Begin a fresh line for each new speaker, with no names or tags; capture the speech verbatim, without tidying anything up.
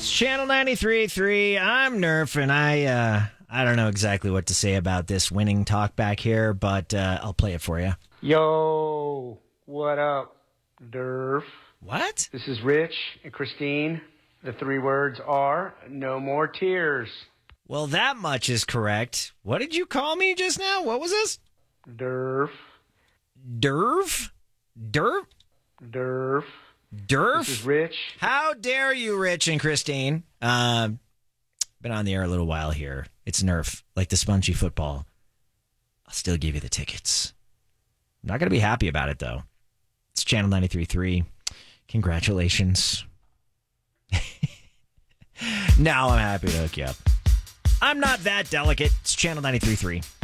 It's Channel ninety-three point three. I'm Nerf, and I uh, I don't know exactly what to say about this winning talk back here, but uh, I'll play it for you.
Yo, what up, Nerf?
What?
This is Rich and Christine. The three words are no more tears.
Well, that much is correct. What did you call me just now? What was this?
Derf.
Derv? Derv?
Derf.
Derf?
This is Rich.
How dare you, Rich and Christine? Um, been on the air a little while here. It's Nerf, like the spongy football. I'll still give you the tickets. I'm not going to be happy about it, though. It's Channel ninety-three point three. Congratulations. Now I'm happy to hook you up. I'm not that delicate. It's Channel ninety-three point three.